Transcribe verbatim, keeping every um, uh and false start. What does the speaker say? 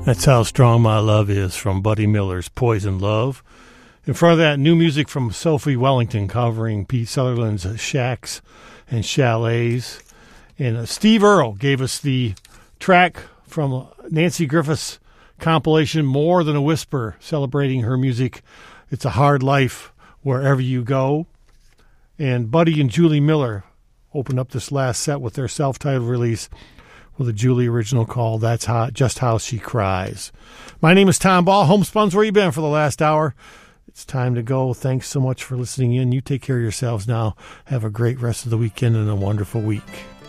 That's How Strong My Love Is from Buddy Miller's Poison Love. In front of that, new music from Sophie Wellington covering Pete Sutherland's Shacks and Chalets. And uh, Steve Earle gave us the track from Nancy Griffith's compilation More Than a Whisper, celebrating her music. It's a hard life wherever you go. And Buddy and Julie Miller opened up this last set with their self-titled release with a Julie original called That's How, Just How She Cries. My name is Tom Ball. Homespuns, where you been for the last hour? It's time to go. Thanks so much for listening in. You take care of yourselves now. Have a great rest of the weekend and a wonderful week.